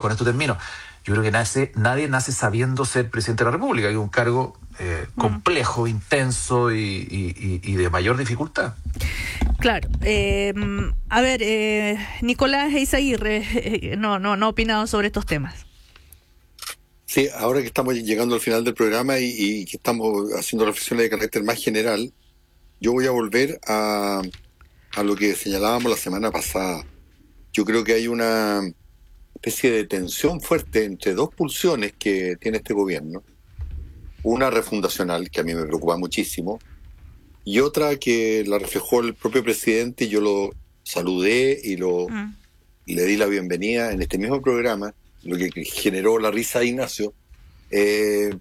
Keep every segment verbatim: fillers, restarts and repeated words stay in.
con esto termino. Yo creo que nace, nadie nace sabiendo ser presidente de la República, que es un cargo eh, complejo, mm. intenso y, y, y de mayor dificultad. Claro. Eh, a ver, eh, Nicolás Eizaguirre eh, no, no, no ha opinado sobre estos temas. Sí, ahora que estamos llegando al final del programa y, y que estamos haciendo reflexiones de carácter más general, yo voy a volver a, a lo que señalábamos la semana pasada. Yo creo que hay una especie de tensión fuerte entre dos pulsiones que tiene este gobierno. Una refundacional, que a mí me preocupa muchísimo, y otra que la reflejó el propio presidente, y yo lo saludé y lo mm. le di la bienvenida en este mismo programa, lo que generó la risa de Ignacio, eh,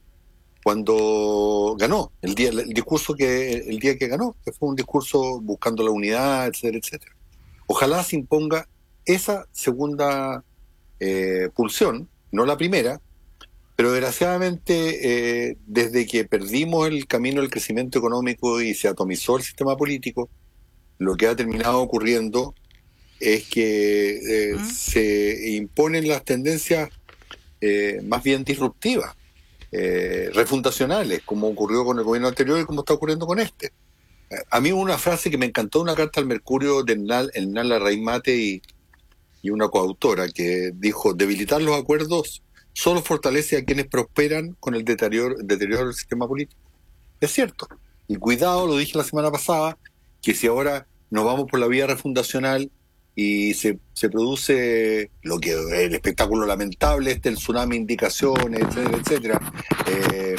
cuando ganó, el día el discurso que el día que ganó, que fue un discurso buscando la unidad, etcétera, etcétera. Ojalá se imponga esa segunda eh, pulsión, no la primera, pero desgraciadamente eh, desde que perdimos el camino del crecimiento económico y se atomizó el sistema político, lo que ha terminado ocurriendo es que eh, ¿Mm? se imponen las tendencias eh, más bien disruptivas, eh, refundacionales, como ocurrió con el gobierno anterior y como está ocurriendo con este. A mí una frase que me encantó, una carta al Mercurio de Hernán Larraín Mate y, y una coautora, que dijo: debilitar los acuerdos solo fortalece a quienes prosperan con el deterioro, deterioro del sistema político. Es cierto. Y cuidado, lo dije la semana pasada, que si ahora nos vamos por la vía refundacional y se, se produce lo que el espectáculo lamentable, este el tsunami de indicaciones, etcétera, etcétera, eh,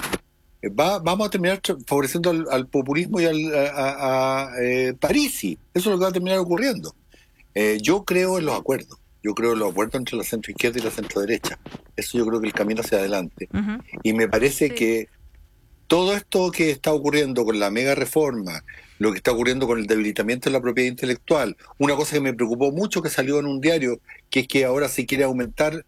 va, vamos a terminar favoreciendo al, al populismo y al, a, a, a eh, Parisi. Eso es lo que va a terminar ocurriendo. Eh, yo creo en los acuerdos. Yo creo en los acuerdos entre la centroizquierda y la centroderecha. Eso yo creo que es el camino hacia adelante. Uh-huh. Y me parece sí. que todo esto que está ocurriendo con la mega reforma, lo que está ocurriendo con el debilitamiento de la propiedad intelectual, una cosa que me preocupó mucho que salió en un diario, que es que ahora se quiere aumentar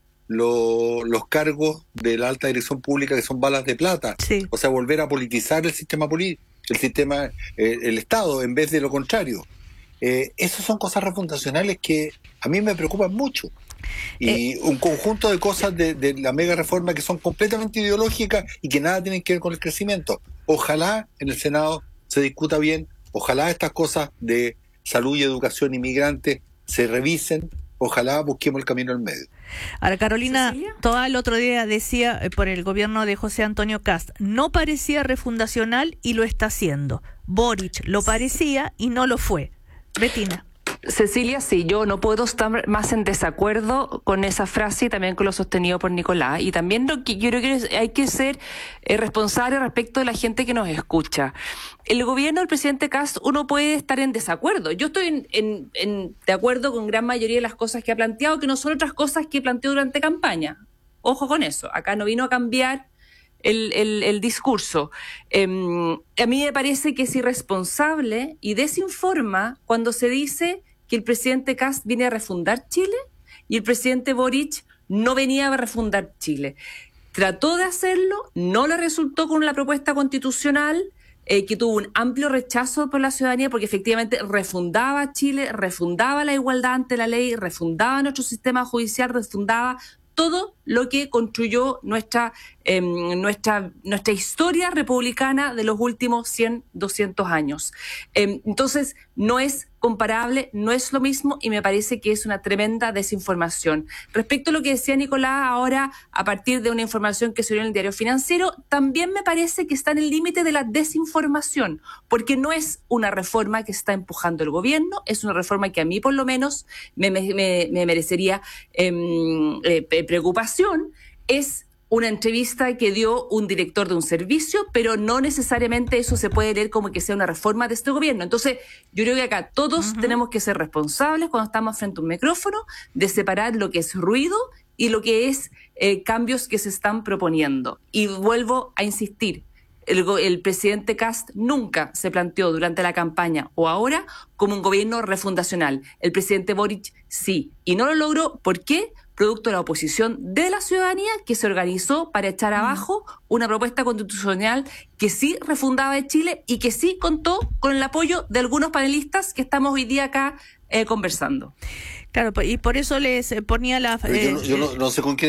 lo, los cargos de la alta dirección pública, que son balas de plata. Sí. O sea, volver a politizar el sistema político, el sistema, eh, el Estado, en vez de lo contrario. Eh, esas son cosas refundacionales que a mí me preocupan mucho. Y eh, un conjunto de cosas de, de la mega reforma que son completamente ideológicas y que nada tienen que ver con el crecimiento. Ojalá en el Senado se discuta bien, ojalá estas cosas de salud y educación inmigrantes se revisen, ojalá busquemos el camino al medio. Ahora, Carolina, ¿Cecilia? Toda el otro día decía eh, por el gobierno de José Antonio Kast, no parecía refundacional y lo está haciendo. Boric lo parecía y no lo fue. Betina. Cecilia, sí, yo no puedo estar más en desacuerdo con esa frase y también con lo sostenido por Nicolás. Y también lo que yo creo que hay que ser eh, responsable respecto de la gente que nos escucha. El gobierno del presidente Kast, uno puede estar en desacuerdo. Yo estoy en, en, en, de acuerdo con gran mayoría de las cosas que ha planteado, que no son otras cosas que planteó durante campaña. Ojo con eso, acá no vino a cambiar El, el, el discurso. Eh, a mí me parece que es irresponsable y desinforma cuando se dice que el presidente Kast viene a refundar Chile y el presidente Boric no venía a refundar Chile. Trató de hacerlo, no le resultó con la propuesta constitucional, eh, que tuvo un amplio rechazo por la ciudadanía porque efectivamente refundaba Chile, refundaba la igualdad ante la ley, refundaba nuestro sistema judicial, refundaba todo lo que construyó nuestra, eh, nuestra, nuestra historia republicana de los últimos cien, doscientos años. Eh, entonces, no es comparable, no es lo mismo y me parece que es una tremenda desinformación. Respecto a lo que decía Nicolás ahora, a partir de una información que salió en el Diario Financiero, también me parece que está en el límite de la desinformación, porque no es una reforma que está empujando el gobierno, es una reforma que a mí por lo menos me, me, me merecería eh, eh, preocupación. Es una entrevista que dio un director de un servicio, pero no necesariamente eso se puede leer como que sea una reforma de este gobierno. Entonces, yo creo que acá todos uh-huh. tenemos que ser responsables cuando estamos frente a un micrófono de separar lo que es ruido y lo que es eh, cambios que se están proponiendo. Y vuelvo a insistir, el, el presidente Kast nunca se planteó durante la campaña o ahora como un gobierno refundacional. El presidente Boric sí, y no lo logró. ¿Por qué? Producto de la oposición de la ciudadanía que se organizó para echar abajo una propuesta constitucional que sí refundaba de Chile y que sí contó con el apoyo de algunos panelistas que estamos hoy día acá eh, conversando. Claro, y por eso les ponía la... Eh, yo no, yo no, no sé con quién